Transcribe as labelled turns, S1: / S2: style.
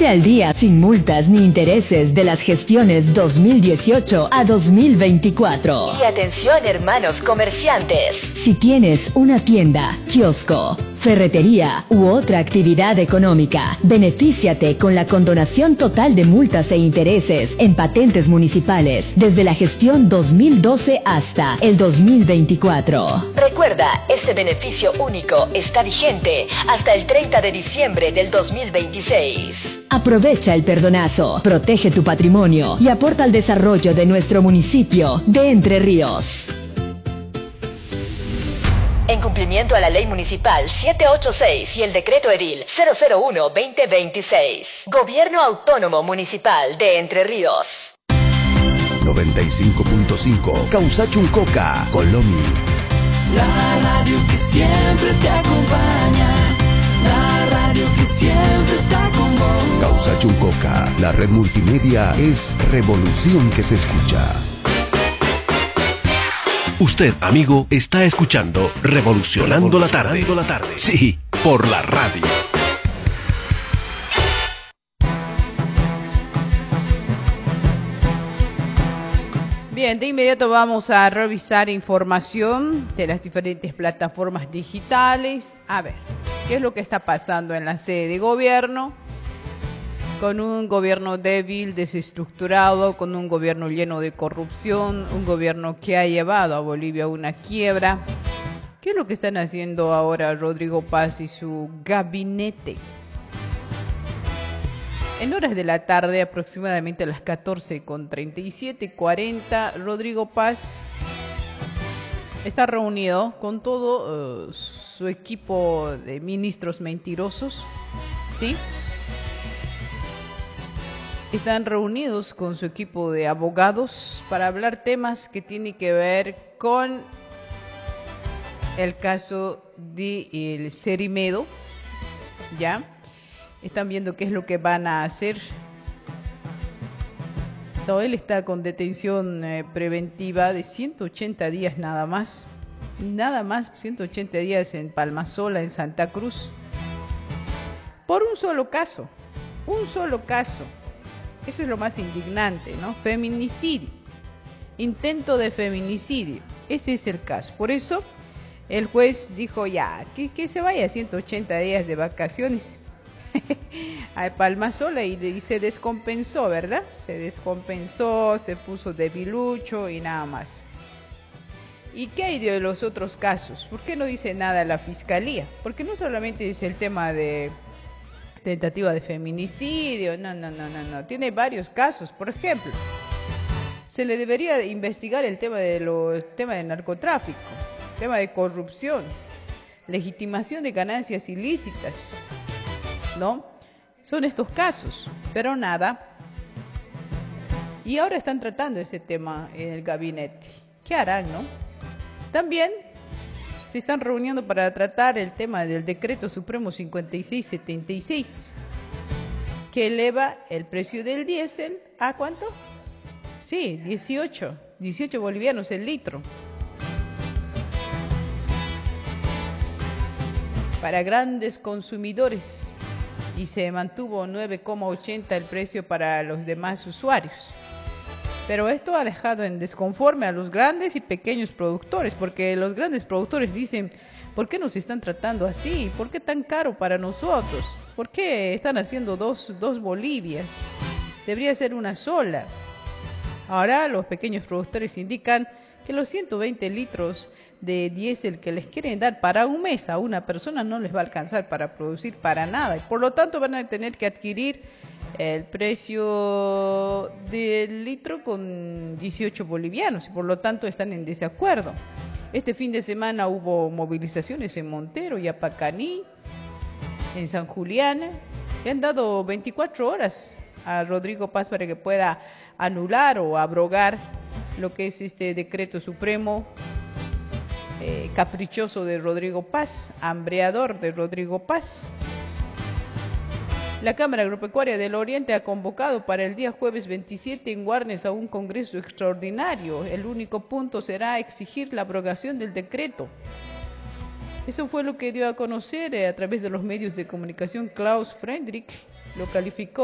S1: Ponte al día sin multas ni intereses de las gestiones 2018 a 2024. Y atención, hermanos comerciantes. Si tienes una tienda, kiosco, ferretería u otra actividad económica, benefíciate con la condonación total de multas e intereses en patentes municipales desde la gestión 2012 hasta el 2024. Recuerda, este beneficio único está vigente hasta el 30 de diciembre del 2026. Aprovecha el perdonazo, protege tu patrimonio y aporta al desarrollo de nuestro municipio de Entre Ríos. En cumplimiento a la Ley Municipal 786 y el Decreto Edil 001-2026. Gobierno Autónomo Municipal de Entre Ríos.
S2: 95.5 Causachuncoca, Colomi.
S3: La radio que siempre te acompaña. La radio que siempre está con vos.
S2: Causachuncoca, la red multimedia es revolución que se escucha.
S4: Usted, amigo, está escuchando Revolucionando la tarde. Sí, por la radio.
S5: Bien, de inmediato vamos a revisar información de las diferentes plataformas digitales. A ver, ¿qué es lo que está pasando en la sede de gobierno? Con un gobierno débil, desestructurado, con un gobierno lleno de corrupción, un gobierno que ha llevado a Bolivia a una quiebra. ¿Qué es lo que están haciendo ahora Rodrigo Paz y su gabinete? En horas de la tarde, aproximadamente a las 14:37:40, Rodrigo Paz está reunido con todo su equipo de ministros mentirosos, ¿sí? Están reunidos con su equipo de abogados para hablar temas que tienen que ver con el caso del Cerimedo, ¿ya? Están viendo qué es lo que van a hacer. No, él está con detención preventiva de 180 días nada más. Nada más, 180 días en Palmasola, en Santa Cruz. Por un solo caso. Un solo caso. Eso es lo más indignante, ¿no? Feminicidio. Intento de feminicidio. Ese es el caso. Por eso, el juez dijo ya, que se vaya 180 días de vacaciones a Palmasola y se descompensó, ¿verdad? Se descompensó, se puso debilucho y nada más. ¿Y qué hay de los otros casos? ¿Por qué no dice nada la fiscalía? Porque no solamente es el tema de tentativa de feminicidio, no. Tiene varios casos. Por ejemplo, se le debería investigar el tema de narcotráfico, tema de corrupción, legitimación de ganancias ilícitas, ¿no? Son estos casos, pero nada. Y ahora están tratando ese tema en el gabinete. ¿Qué harán, no? También se están reuniendo para tratar el tema del Decreto Supremo 5676, que eleva el precio del diésel ¿a cuánto? Sí, 18 bolivianos el litro. Para grandes consumidores, y se mantuvo 9,80 el precio para los demás usuarios. Pero esto ha dejado en desconforme a los grandes y pequeños productores, porque los grandes productores dicen, ¿por qué nos están tratando así? ¿Por qué tan caro para nosotros? ¿Por qué están haciendo dos Bolivias? Debería ser una sola. Ahora los pequeños productores indican que los 120 litros de diésel que les quieren dar para un mes a una persona no les va a alcanzar para producir para nada. Y por lo tanto van a tener que adquirir el precio del litro con 18 bolivianos y por lo tanto están en desacuerdo. Este fin de semana hubo movilizaciones en Montero y Apacaní, en San Julián. Le han dado 24 horas a Rodrigo Paz para que pueda anular o abrogar lo que es este decreto supremo caprichoso de Rodrigo Paz, hambreador de Rodrigo Paz. La Cámara Agropecuaria del Oriente ha convocado para el día jueves 27 en Guarnes a un congreso extraordinario. El único punto será exigir la abrogación del decreto. Eso fue lo que dio a conocer a través de los medios de comunicación Klaus Friedrich. Lo calificó